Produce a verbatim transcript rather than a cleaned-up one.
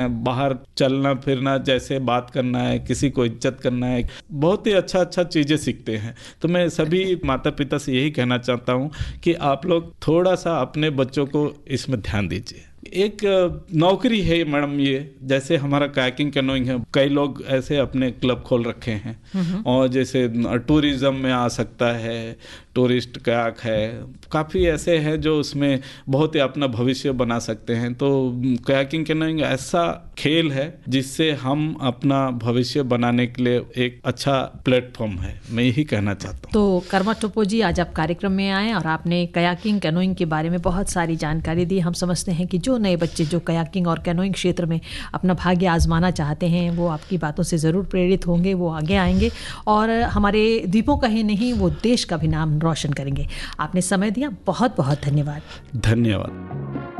बाहर चलना फिरना, जैसे बात करना है, किसी को इज्जत करना है, बहुत ही अच्छा अच्छा चीज़ें सीखते हैं। तो मैं सभी माता पिता से यही कहना चाहता हूँ कि आप लोग थोड़ा सा अपने बच्चों को इसमें ध्यान दीजिए। एक नौकरी है मैडम, ये जैसे हमारा कायाकिंग कैनोइंग है, कई लोग ऐसे अपने क्लब खोल रखे हैं और जैसे टूरिज्म में आ सकता है, टूरिस्ट कयाक है, काफ़ी ऐसे हैं जो उसमें बहुत ही अपना भविष्य बना सकते हैं। तो कायाकिंग कैनोइंग ऐसा खेल है जिससे हम अपना भविष्य बनाने के लिए एक अच्छा प्लेटफॉर्म है, मैं यही कहना चाहता हूँ। तो कर्मा टोप्पो जी, आज आप कार्यक्रम में आए और आपने कयाकिंग कैनोइंग के बारे में बहुत सारी जानकारी दी। हम समझते हैं कि जो नए बच्चे जो कयाकिंग और कैनोइंग क्षेत्र में अपना भाग्य आजमाना चाहते हैं वो आपकी बातों से ज़रूर प्रेरित होंगे, वो आगे आएंगे और हमारे द्वीपों का ही नहीं, वो देश का भी नाम रोशन करेंगे। आपने समय दिया, बहुत बहुत धन्यवाद। धन्यवाद।